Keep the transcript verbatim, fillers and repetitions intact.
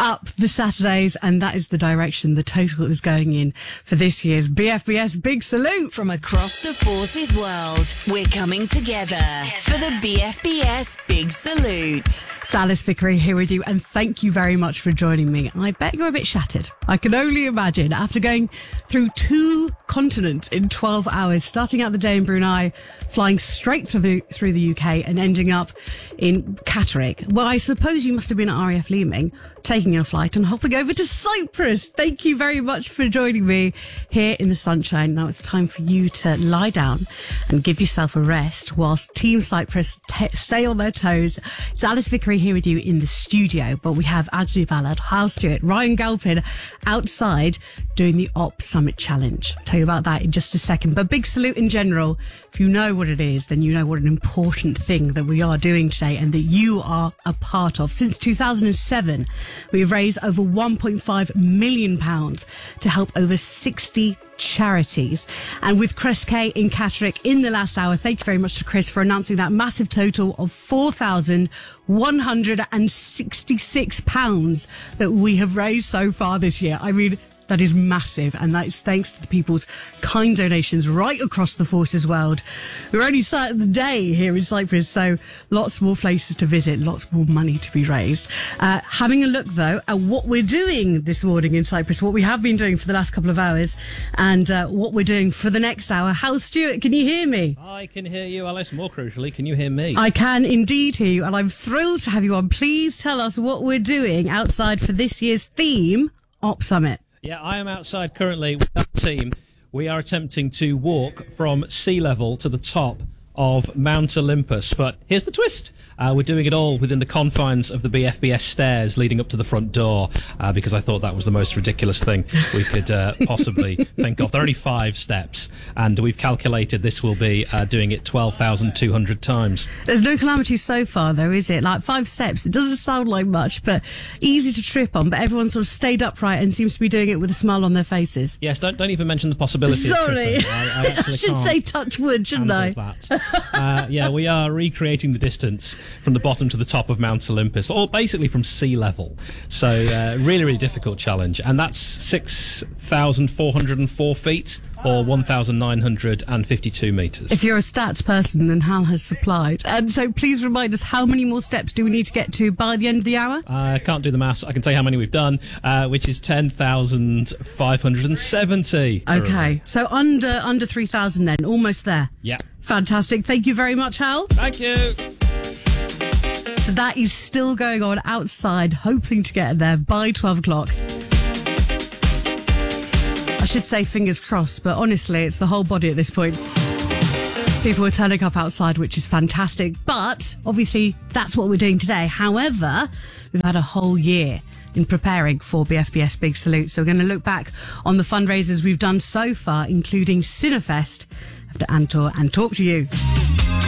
up the Saturdays, and that is the direction the total is going in for this year's B F B S Big Salute. From across the forces world, we're coming together for the B F B S Big Salute. It's Alice Vickery here with you, and thank you very much for joining me. I bet you're a bit shattered. I can only imagine, after going through two continents in twelve hours, starting out the day in Brunei, flying straight through the, through the U K and ending up in Catterick. Well, I suppose you must have been at R A F Leeming, taking your flight and hopping over to Cyprus. Thank you very much for joining me here in the sunshine. Now it's time for you to lie down and give yourself a rest whilst Team Cyprus t- stay on their toes. It's Alice Vickery here with you in the studio, but we have Adzi Ballard, Hal Stewart, Ryan Galpin outside doing the Op Summit Challenge. I'll tell you about that in just a second. But Big Salute in general, if you know what it is, then you know what an important thing that we are doing today and that you are a part of. Since two thousand seven, we've raised over one point five million pounds to help over sixty charities. And with Chris Kay in Catterick in the last hour, thank you very much to Chris for announcing that massive total of four thousand one hundred sixty-six pounds that we have raised so far this year. I mean, that is massive, and that is thanks to the people's kind donations right across the forces world. We're only starting the day here in Cyprus, so lots more places to visit, lots more money to be raised. Uh, having a look, though, at what we're doing this morning in Cyprus, what we have been doing for the last couple of hours, and uh, what we're doing for the next hour. Hal Stewart, can you hear me? I can hear you, Alice. More crucially, can you hear me? I can indeed hear you, and I'm thrilled to have you on. Please tell us what we're doing outside for this year's theme, Op Summit. Yeah, I am outside currently with that team. We are attempting to walk from sea level to the top of Mount Olympus. But here's the twist. Uh, we're doing it all within the confines of the B F B S stairs leading up to the front door, uh, because I thought that was the most ridiculous thing we could uh, possibly think of. There are only five steps, and we've calculated this will be uh, doing it twelve thousand two hundred times. There's no calamity so far, though, is it? Like five steps. It doesn't sound like much, but easy to trip on. But everyone sort of stayed upright and seems to be doing it with a smile on their faces. Yes, don't don't even mention the possibility Sorry. of tripping. I, I, I should say touch wood, shouldn't I? That. uh, yeah, we are recreating the distance from the bottom to the top of Mount Olympus, or basically from sea level. So uh, really, really difficult challenge. And that's six thousand four hundred four feet, or one thousand nine hundred fifty-two metres. If you're a stats person, then Hal has supplied. And so please remind us, how many more steps do we need to get to by the end of the hour? I can't do the maths. I can tell you how many we've done, uh, which is ten thousand five hundred seventy. Okay, so under under three thousand then, almost there. Yeah. Fantastic. Thank you very much, Hal. Thank you. So that is still going on outside, hoping to get there by twelve o'clock. I should say fingers crossed, but honestly, it's the whole body at this point. People are turning up outside, which is fantastic. But obviously, that's what we're doing today. However, we've had a whole year in preparing for B F B S Big Salute. So we're going to look back on the fundraisers we've done so far, including Cinefest, after Antor, and talk to you.